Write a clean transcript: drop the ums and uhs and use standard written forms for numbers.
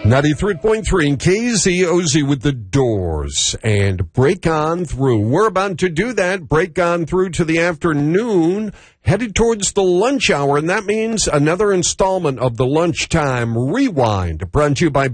93.3 KZOZ with the Doors and Break On Through. We're about to do that, break on through to the afternoon, headed towards the lunch hour, and that means another installment of the Lunchtime Rewind, brought to you by